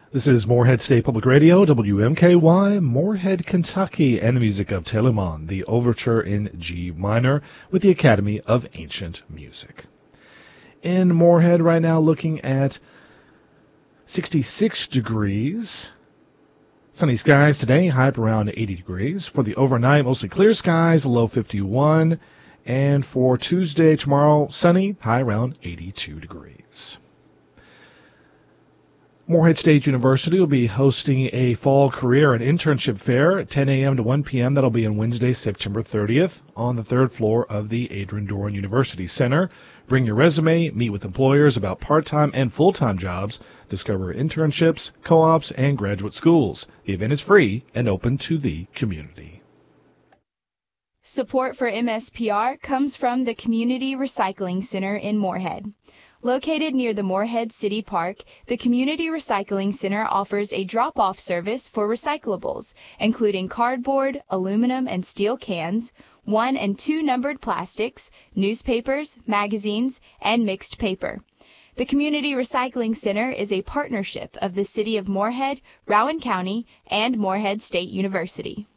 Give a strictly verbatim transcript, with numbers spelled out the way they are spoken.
This is Morehead State Public Radio, W M K Y, Morehead, Kentucky, and the music of Telemann, the Overture in G minor with the Academy of Ancient Music. In Morehead right now, looking at sixty-six degrees. Sunny skies today, high up around eighty degrees. For the overnight, mostly clear skies, low fifty-one. And for Tuesday, tomorrow, sunny, high around eighty-two degrees. Morehead State University will be hosting a fall career and internship fair at ten a.m. to one p.m. That'll be on Wednesday, September thirtieth, on the third floor of the Adrian Doran University Center. Bring your resume, meet with employers about part-time and full-time jobs, discover internships, co-ops, and graduate schools. The event is free and open to the community. Support for M S P R comes from the Community Recycling Center in Morehead. Located near the Morehead City Park, the Community Recycling Center offers a drop-off service for recyclables, including cardboard, aluminum and steel cans, one and two numbered plastics, newspapers, magazines, and mixed paper. The Community Recycling Center is a partnership of the City of Morehead, Rowan County, and Morehead State University.